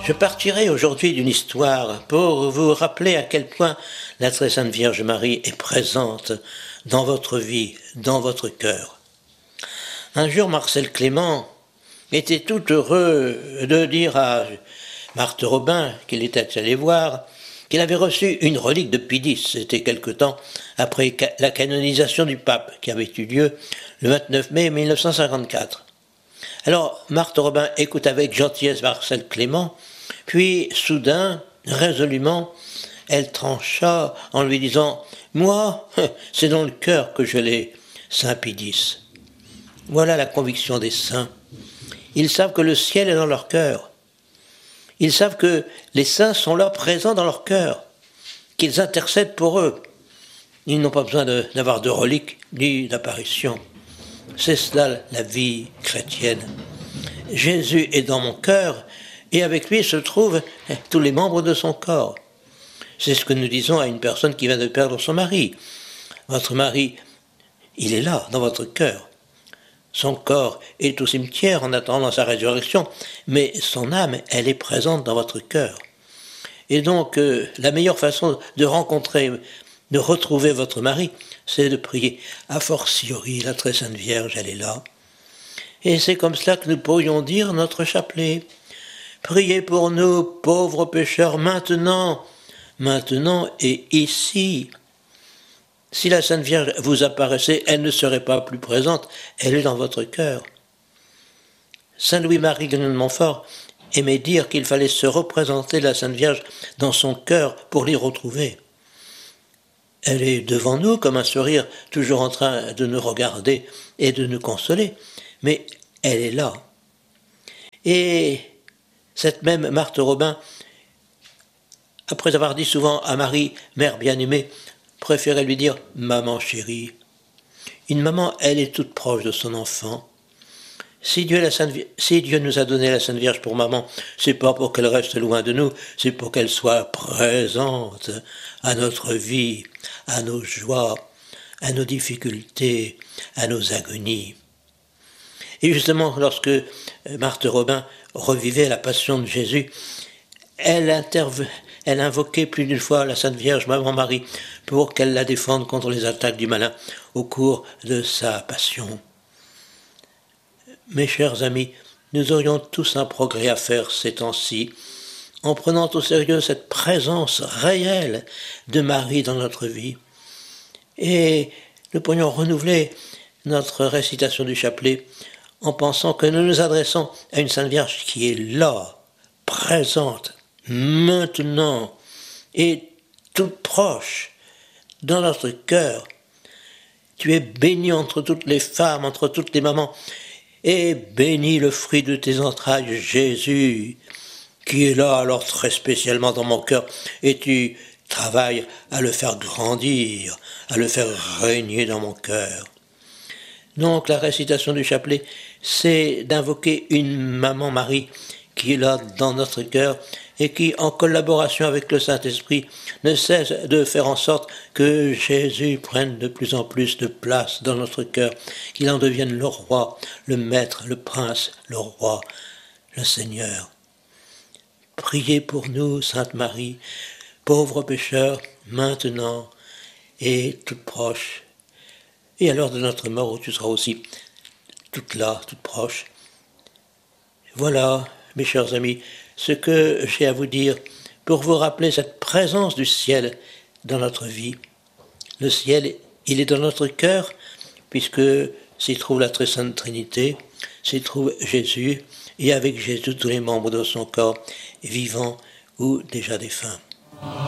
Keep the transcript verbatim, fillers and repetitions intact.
Je partirai aujourd'hui d'une histoire pour vous rappeler à quel point la très sainte Vierge Marie est présente dans votre vie, dans votre cœur. Un jour, Marcel Clément était tout heureux de dire à Marthe Robin, qu'il était allé voir, qu'il avait reçu une relique de Pie X. C'était quelque temps après la canonisation du pape, qui avait eu lieu le vingt-neuf mai mille neuf cent cinquante-quatre. Alors, Marthe Robin écoute avec gentillesse Marcel Clément, puis, soudain, résolument, elle trancha en lui disant « Moi, c'est dans le cœur que je l'ai, Saint Pie X. » Voilà la conviction des saints. Ils savent que le ciel est dans leur cœur. Ils savent que les saints sont là, présents dans leur cœur, qu'ils intercèdent pour eux. Ils n'ont pas besoin de, d'avoir de reliques ni d'apparitions. C'est cela la vie chrétienne. Jésus est dans mon cœur et avec lui se trouvent tous les membres de son corps. C'est ce que nous disons à une personne qui vient de perdre son mari. Votre mari, il est là, dans votre cœur. Son corps est au cimetière en attendant sa résurrection, mais son âme, elle est présente dans votre cœur. Et donc, euh, la meilleure façon de rencontrer, de retrouver votre mari, c'est de prier. A fortiori, la très sainte Vierge, elle est là. Et c'est comme cela que nous pourrions dire notre chapelet. Priez pour nous, pauvres pécheurs, maintenant, maintenant et ici. Si la Sainte Vierge vous apparaissait, elle ne serait pas plus présente, elle est dans votre cœur. Saint Louis-Marie de Montfort aimait dire qu'il fallait se représenter la Sainte Vierge dans son cœur pour l'y retrouver. Elle est devant nous comme un sourire, toujours en train de nous regarder et de nous consoler, mais elle est là. Et cette même Marthe Robin, après avoir dit souvent à Marie, mère bien-aimée, préférait lui dire « maman chérie ». Une maman, elle est toute proche de son enfant. Si Dieu, la Sainte, si Dieu nous a donné la Sainte Vierge pour maman, c'est pas pour qu'elle reste loin de nous, c'est pour qu'elle soit présente à notre vie, à nos joies, à nos difficultés, à nos agonies. Et justement, lorsque Marthe Robin revivait la passion de Jésus, elle interve, Elle invoquait plus d'une fois la Sainte Vierge, Maman Marie, pour qu'elle la défende contre les attaques du malin au cours de sa passion. Mes chers amis, nous aurions tous un progrès à faire ces temps-ci, en prenant au sérieux cette présence réelle de Marie dans notre vie. Et nous pourrions renouveler notre récitation du chapelet en pensant que nous nous adressons à une Sainte Vierge qui est là, présente, maintenant, et toute proche, dans notre cœur. Tu es bénie entre toutes les femmes, entre toutes les mamans, et béni le fruit de tes entrailles, Jésus, qui est là alors très spécialement dans mon cœur, et tu travailles à le faire grandir, à le faire régner dans mon cœur. Donc la récitation du chapelet, c'est d'invoquer une maman Marie qui est là dans notre cœur et qui, en collaboration avec le Saint-Esprit, ne cesse de faire en sorte que Jésus prenne de plus en plus de place dans notre cœur, qu'il en devienne le roi, le maître, le prince, le roi, le Seigneur. Priez pour nous, Sainte Marie, pauvres pécheurs, maintenant et toute proche, et à l'heure de notre mort où tu seras aussi toute là, toute proche. Voilà, mes chers amis, ce que j'ai à vous dire pour vous rappeler cette présence du ciel dans notre vie. Le ciel, il est dans notre cœur, puisque s'y trouve la très sainte Trinité, s'y trouve Jésus, et avec Jésus tous les membres de son corps, vivants ou déjà défunts.